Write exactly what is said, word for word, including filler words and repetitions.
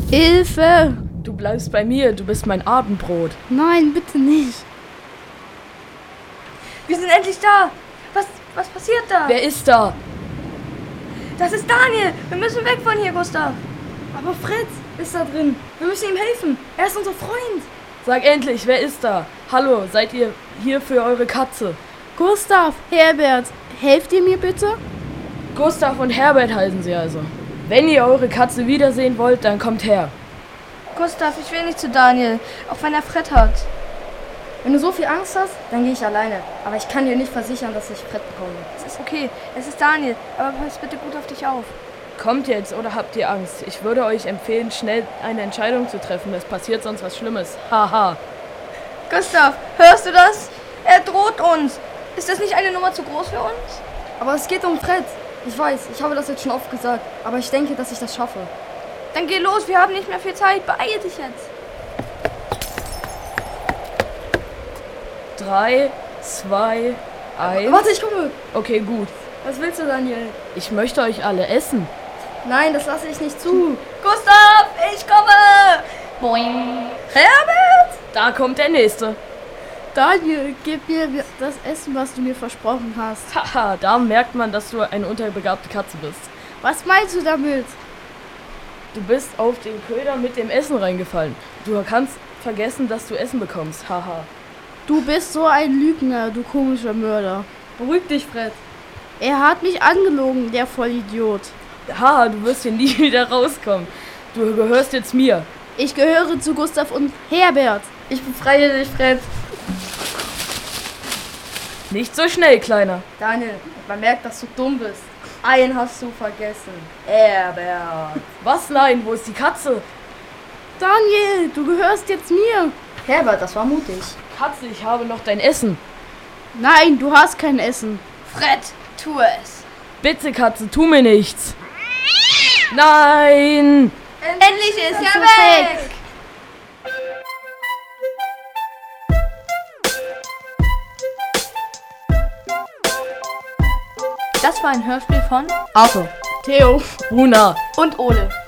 Hilfe! Du bleibst bei mir, du bist mein Abendbrot. Nein, bitte nicht. Wir sind endlich da. Was, was passiert da? Wer ist da? Das ist Daniel. Wir müssen weg von hier, Gustav. Aber Fred ist da drin. Wir müssen ihm helfen. Er ist unser Freund. Sag endlich, wer ist da? Hallo, seid ihr hier für eure Katze? Gustav, Herbert, helft ihr mir bitte? Gustav und Herbert heißen sie also. Wenn ihr eure Katze wiedersehen wollt, dann kommt her. Gustav, ich will nicht zu Daniel, auch wenn er Fred hat. Wenn du so viel Angst hast, dann gehe ich alleine. Aber ich kann dir nicht versichern, dass ich Fred bekomme. Es ist okay, es ist Daniel, aber pass bitte gut auf dich auf. Kommt jetzt oder habt ihr Angst? Ich würde euch empfehlen, schnell eine Entscheidung zu treffen. Es passiert sonst was Schlimmes. Haha. Gustav, hörst du das? Er droht uns. Ist das nicht eine Nummer zu groß für uns? Aber es geht um Fred. Ich weiß, ich habe das jetzt schon oft gesagt. Aber ich denke, dass ich das schaffe. Dann geh los, wir haben nicht mehr viel Zeit. Beeil dich jetzt. Drei, zwei, eins. Warte, ich komme. Okay, gut. Was willst du, Daniel? Ich möchte euch alle essen. Nein, das lasse ich nicht zu. Gustav, ich komme. Boing. Herbert? Da kommt der Nächste. Daniel, gib mir das Essen, was du mir versprochen hast. Haha, da merkt man, dass du eine unterbegabte Katze bist. Was meinst du damit? Du bist auf den Köder mit dem Essen reingefallen. Du kannst vergessen, dass du Essen bekommst. Haha. Du bist so ein Lügner, du komischer Mörder. Beruhig dich, Fred. Er hat mich angelogen, der Vollidiot. Haha, du wirst hier nie wieder rauskommen. Du gehörst jetzt mir. Ich gehöre zu Gustav und Herbert. Ich befreie dich, Fred. Nicht so schnell, Kleiner. Daniel, man merkt, dass du dumm bist. Einen hast du vergessen. Herbert. Was? Nein, wo ist die Katze? Daniel, du gehörst jetzt mir. Herbert, das war mutig. Katze, ich habe noch dein Essen. Nein, du hast kein Essen. Fred, tu es. Bitte, Katze, tu mir nichts. Nein! Endlich ist er weg. Das war ein Hörspiel von Arthur, Theo Runa und Ole.